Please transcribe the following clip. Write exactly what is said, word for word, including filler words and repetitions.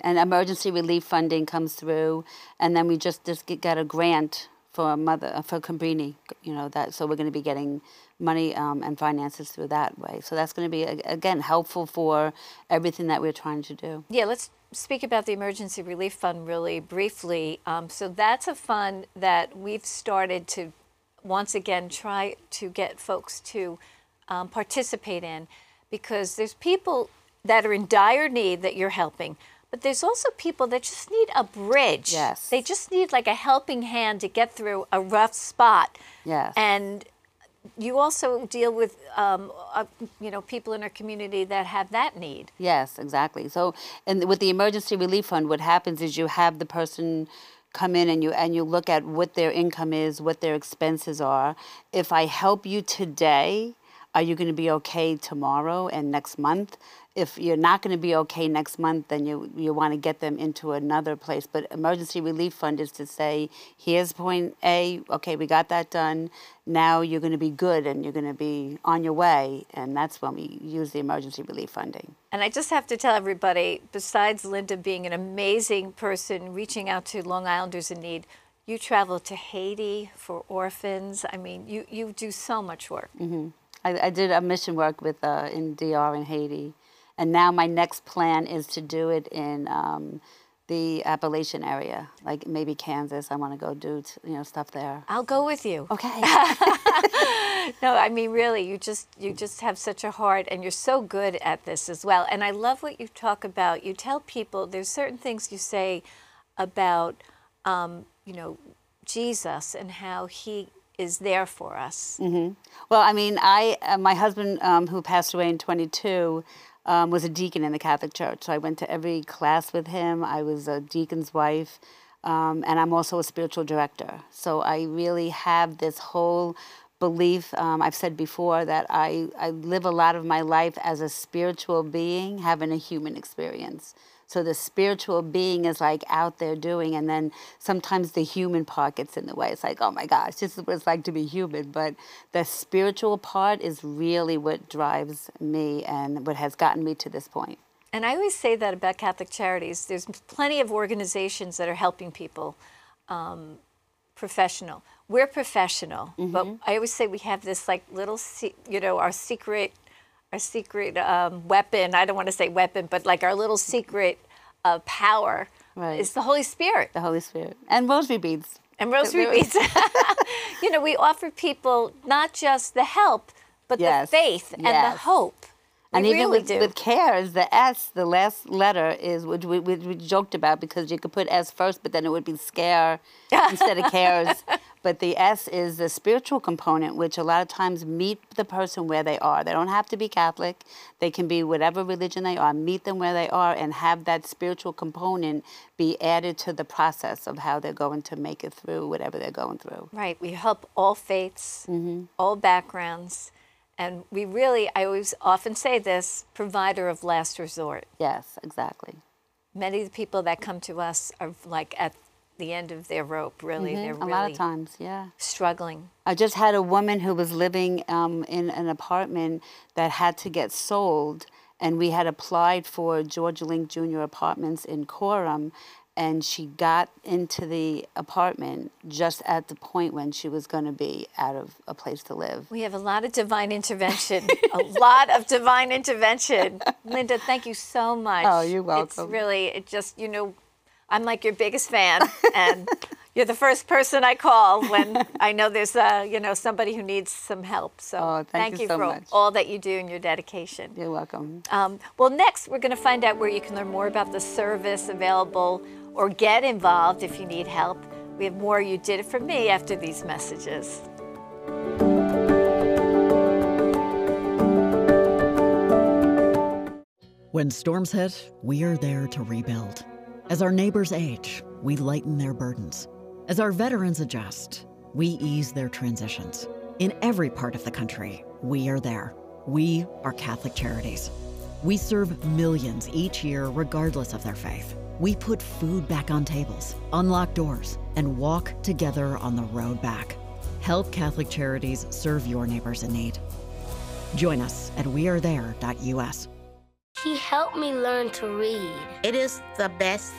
And emergency relief funding comes through, and then we just just get, get a grant for a mother for Cabrini, you know that. So we're going to be getting money um, and finances through that way. So that's going to be again helpful for everything that we're trying to do. Yeah, let's speak about the Emergency Relief Fund really briefly. Um, so that's a fund that we've started to once again try to get folks to um, participate in, because there's people that are in dire need that you're helping. But there's also people that just need a bridge. Yes. They just need like a helping hand to get through a rough spot. Yes. And you also deal with, um, uh, you know, people in our community that have that need. Yes, exactly. So, and with the Emergency Relief Fund, what happens is you have the person come in and you and you look at what their income is, what their expenses are. If I help you today, are you going to be okay tomorrow and next month? If you're not going to be okay next month, then you you want to get them into another place. But Emergency Relief Fund is to say, here's point A, okay, we got that done. Now you're going to be good and you're going to be on your way. And that's when we use the emergency relief funding. And I just have to tell everybody, besides Linda being an amazing person reaching out to Long Islanders in need, you travel to Haiti for orphans. I mean, you, you do so much work. Mm-hmm. I, I did a mission work with uh, in D R in Haiti. And now my next plan is to do it in um, the Appalachian area, like maybe Kansas. I want to go do t you know stuff there. I'll go with you. Okay. No, I mean really, you just you just have such a heart, and you're so good at this as well. And I love what you talk about. You tell people there's certain things you say about um, you know Jesus and how he is there for us. Mm-hmm. Well, I mean, I uh, my husband um, who passed away in twenty-two. Um, was a deacon in the Catholic Church. So I went to every class with him. I was a deacon's wife, um, and I'm also a spiritual director. So I really have this whole belief, um, I've said before, that I, I live a lot of my life as a spiritual being having a human experience. So the spiritual being is like out there doing, and then sometimes the human part gets in the way. It's like, oh my gosh, this is what it's like to be human. But the spiritual part is really what drives me and what has gotten me to this point. And I always say that about Catholic Charities. There's plenty of organizations that are helping people um, professional. We're professional, mm-hmm. but I always say we have this like little, you know, our secret Our secret um, weapon, I don't want to say weapon, but like our little secret uh, power right. is the Holy Spirit. The Holy Spirit. And rosary beads. And rosary beads. You know, we offer people not just the help, but yes. the faith and yes. the hope. We and even really with, do. with CARES, the S, the last letter is, which we, we, we joked about because you could put S first, but then it would be scare instead of CARES. But the S is the spiritual component, which a lot of times meet the person where they are. They don't have to be Catholic. They can be whatever religion they are. Meet them where they are and have that spiritual component be added to the process of how they're going to make it through whatever they're going through. Right. We help all faiths, mm-hmm. all backgrounds. And we really, I always often say this, provider of last resort. Yes, exactly. Many of the people that come to us are like at the end of their rope, really. Mm-hmm. They're a really lot of times, yeah. struggling. I just had a woman who was living um, in an apartment that had to get sold, and we had applied for George Link Junior Apartments in Coram, and she got into the apartment just at the point when she was going to be out of a place to live. We have a lot of divine intervention, a lot of divine intervention. Linda, thank you so much. Oh, you're welcome. It's really, it just, you know, I'm like your biggest fan, and you're the first person I call when I know there's, uh, you know, somebody who needs some help. So oh, thank, thank you, you so for much. all that you do and your dedication. You're welcome. Um, well, next, we're going to find out where you can learn more about the service available or get involved if you need help. We have more You Did It For Me after these messages. When storms hit, we are there to rebuild. As our neighbors age, we lighten their burdens. As our veterans adjust, we ease their transitions. In every part of the country, we are there. We are Catholic Charities. We serve millions each year regardless of their faith. We put food back on tables, unlock doors, and walk together on the road back. Help Catholic Charities serve your neighbors in need. Join us at we are there dot U S. He helped me learn to read. It is the best